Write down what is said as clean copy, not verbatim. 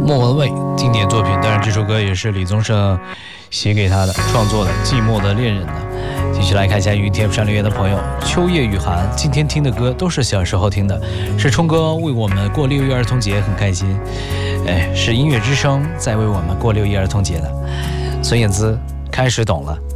莫文蔚经典作品，当然这首歌也是李宗盛写给他的创作的《寂寞的恋人》呢。继续来看一下云 TF 上留言的朋友，秋叶雨涵，今天听的歌都是小时候听的，是冲哥为我们过6一儿童节很开心，是音乐之声在为我们过6一儿童节的。孙燕姿开始懂了。